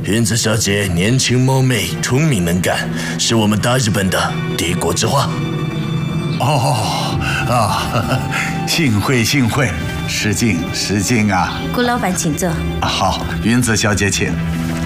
云子小姐年轻貌美，聪明能干，是我们大日本的帝国之花。 幸会幸会，失敬啊！ 顾老板，请坐。 好，云子小姐请。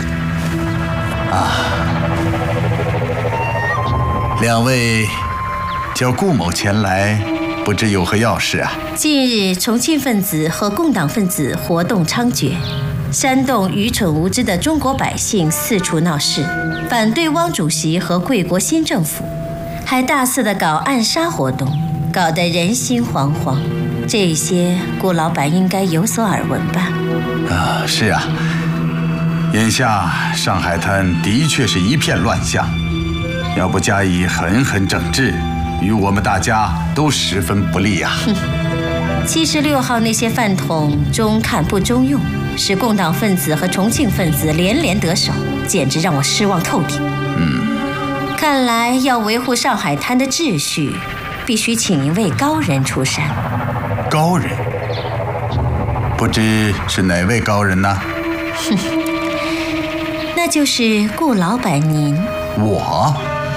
两位叫顾某前来，不知有何要事啊？ 近日，重庆分子和共党分子活动猖獗，煽动愚蠢无知的中国百姓四处闹事，反对汪主席和贵国新政府，还大肆地搞暗杀活动，搞得人心惶惶。这些顾老板应该有所耳闻吧？ 是啊，眼下上海滩的确是一片乱象，要不加以狠狠整治，与我们大家都十分不利啊。 76号那些饭桶中看不中用，使共党分子和重庆分子连连得手，简直让我失望透顶。看来要维护上海滩的秩序，必须请一位高人出山。 高人？不知是哪位高人呢？ 那就是顾老板您。 我？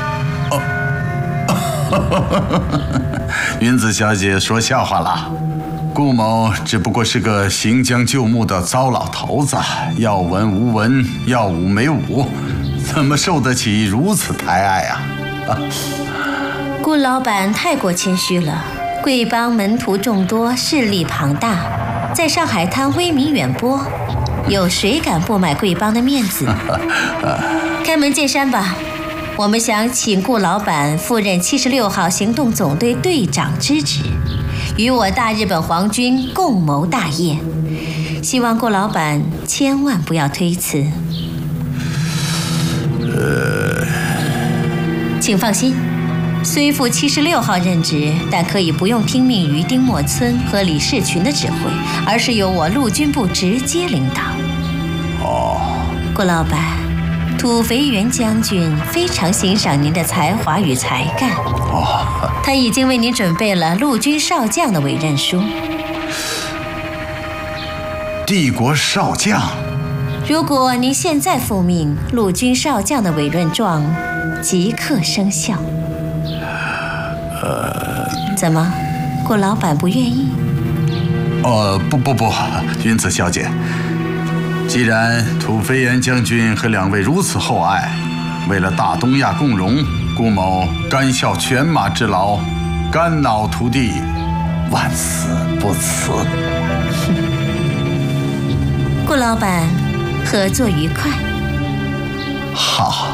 云子小姐说笑话了。顾某只不过是个行将就木的糟老头子，要文无文，要武没武，怎么受得起如此抬爱啊？ 顾老板太过谦虚了。贵帮门徒众多，势力庞大，在上海滩威名远播，有谁敢不买贵帮的面子？开门见山吧，我们想请顾老板赴任76号行动总队队长之职，与我大日本皇军共谋大业，希望顾老板千万不要推辞。请放心，虽赴76号任职，但可以不用听命于丁默村和李士群的指挥，而是由我陆军部直接领导。顾老板，土肥原将军非常欣赏您的才华与才干。他已经为您准备了陆军少将的委任书。 帝国少将？ 如果您现在复命，陆军少将的委任状即刻生效。怎么，顾老板不愿意？ 不，云子小姐，既然土肥原将军和两位如此厚爱，为了大东亚共荣，顾某甘效犬马之劳，肝脑涂地，万死不辞。 顾老板，合作愉快。 好。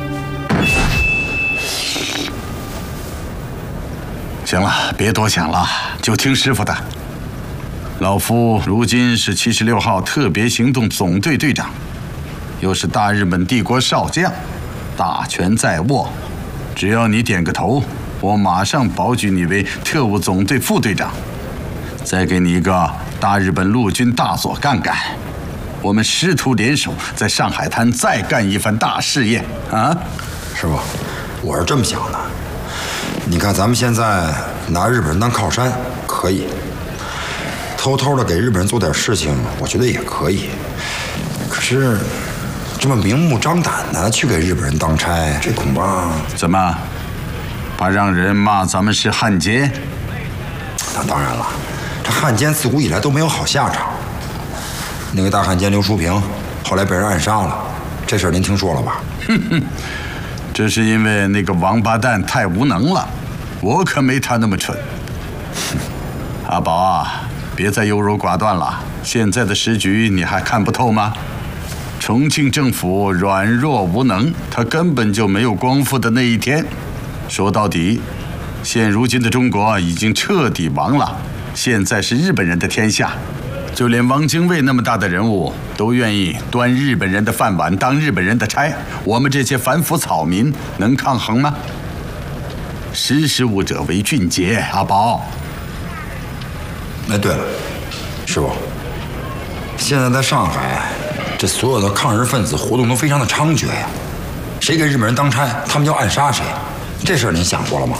行了，别多想了，就听师傅的。老夫如今是76号特别行动总队队长，又是大日本帝国少将，大权在握。只要你点个头，我马上保举你为特务总队副队长，再给你一个大日本陆军大佐干干。我们师徒联手，在上海滩再干一番大事业啊！ 师傅，我是这么想的。你看，咱们现在拿日本人当靠山可以，偷偷的给日本人做点事情，我觉得也可以。可是，这么明目张胆的去给日本人当差，这恐怕…… 怎么，怕让人骂咱们是汉奸？ 那当然了，这汉奸自古以来都没有好下场。那个大汉奸刘淑平，后来被人暗杀了，这事儿您听说了吧？ 这是因为那个王八蛋太无能了，我可没他那么蠢。阿宝啊，别再优柔寡断了，现在的时局你还看不透吗？重庆政府软弱无能，他根本就没有光复的那一天。说到底，现如今的中国已经彻底亡了，现在是日本人的天下。就连汪精卫那么大的人物都愿意端日本人的饭碗，当日本人的差，我们这些凡夫草民能抗衡吗？识时务者为俊杰，阿宝。 哎，对了，师傅，现在在上海，这所有的抗日分子活动都非常的猖獗呀。谁给日本人当差，他们就暗杀谁，这事儿您想过了吗？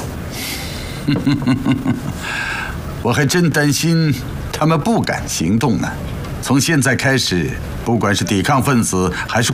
我还真担心他们不敢行动呢。从现在开始，不管是抵抗分子还是